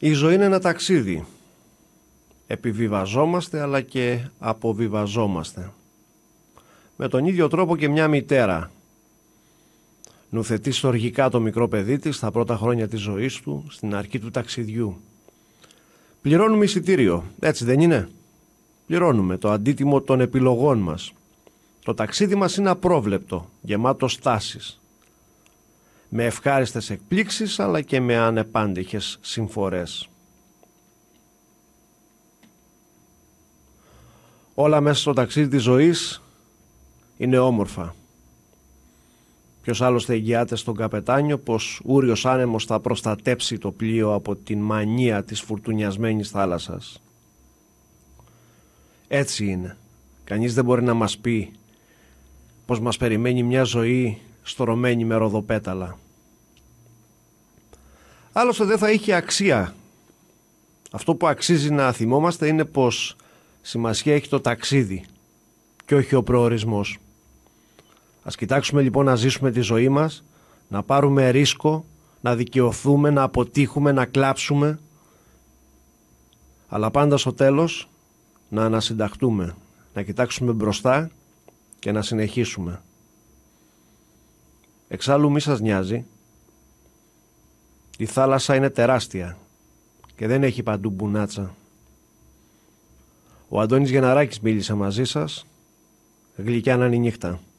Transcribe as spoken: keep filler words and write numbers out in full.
Η ζωή είναι ένα ταξίδι. Επιβιβαζόμαστε αλλά και αποβιβαζόμαστε. Με τον ίδιο τρόπο και μια μητέρα νουθετεί στοργικά το μικρό παιδί της στα πρώτα χρόνια της ζωής του, στην αρχή του ταξιδιού. Πληρώνουμε εισιτήριο, έτσι δεν είναι? Πληρώνουμε το αντίτιμο των επιλογών μας. Το ταξίδι μας είναι απρόβλεπτο, γεμάτο στάσεις. Με ευχάριστες εκπλήξεις αλλά και με ανεπάντηχες συμφορές. Όλα μέσα στο ταξίδι της ζωής είναι όμορφα. Ποιος άλλος θα εγγυάται στον καπετάνιο πως ούριος άνεμος θα προστατέψει το πλοίο από την μανία της φουρτουνιασμένης θάλασσας. Έτσι είναι. Κανείς δεν μπορεί να μας πει πως μας περιμένει μια ζωή στρωμένη με ροδοπέταλα. Άλλωστε δεν θα είχε αξία. Αυτό που αξίζει να θυμόμαστε είναι πως σημασία έχει το ταξίδι και όχι ο προορισμός. Ας κοιτάξουμε λοιπόν να ζήσουμε τη ζωή μας, να πάρουμε ρίσκο, να δικαιωθούμε, να αποτύχουμε, να κλάψουμε, αλλά πάντα στο τέλος να ανασυνταχτούμε, να κοιτάξουμε μπροστά και να συνεχίσουμε. Εξάλλου μη σας νοιάζει, η θάλασσα είναι τεράστια και δεν έχει παντού μπουνάτσα. Ο Αντώνης Γεναράκης μίλησε μαζί σας. Γλυκιά να είναι η νύχτα.